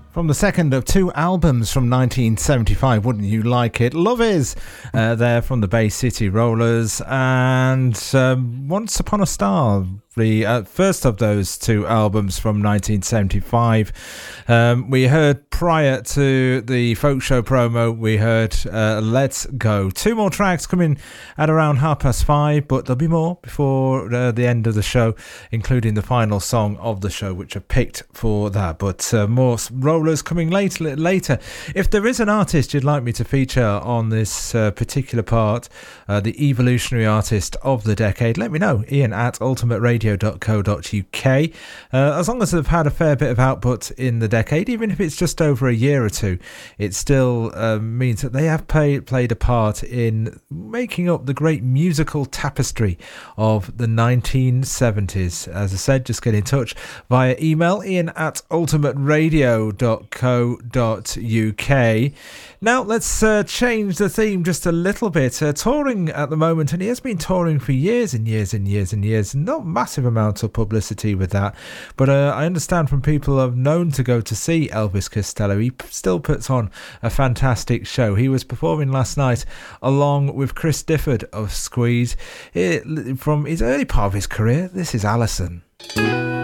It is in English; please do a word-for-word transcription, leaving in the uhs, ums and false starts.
From the second of two albums from nineteen seventy-five, wouldn't you like it? Love Is, uh, there from the Bay City Rollers, and um, Once Upon a Star, the uh, first of those two albums from nineteen seventy-five. Um, we heard prior to the folk show promo, we heard uh, Let's Go. Two more tracks coming at around half past five, but there'll be more before uh, the end of the show, including the final song of the show, which I picked for that. But uh, more rollers coming later. Later, if there is an artist you'd like me to feature on this uh, particular part, uh, the evolutionary artist of the decade, let me know. Ian at ultimate radio dot co dot uk. Uh, as long as they've had a fair bit of output in the decade, even if it's just over a year or two, it still uh, means that they have pay, played a part in making up the great musical tapestry of the nineteen seventies. As I said, just get in touch via email, ian at ultimate radio dot co dot uk. Now let's uh, change the theme just a little bit. Uh, touring at the moment, and he has been touring for years and years and years and years. Not massive amount of publicity with that, but uh, I understand from people I've known to go to see Elvis Costello, he p- still puts on a fantastic show. He was performing last night along with Chris Difford of Squeeze. It, from his early part of his career, this is Alison.